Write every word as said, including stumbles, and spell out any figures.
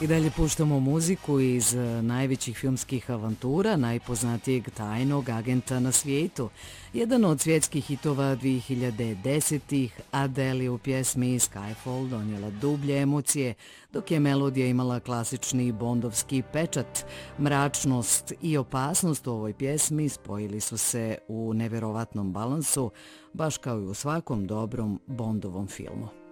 I dalje puštamo muziku iz najvećih filmskih avantura, najpoznatijeg tajnog agenta na svijetu. Jedan od svjetskih hitova dvije hiljade desetih, Adele u pjesmi Skyfall donijela dublje emocije, dok je melodija imala klasični bondovski pečat. Mračnost i opasnost u ovoj pjesmi spojili su se u neverovatnom balansu, baš kao i u svakom dobrom Bondovom filmu.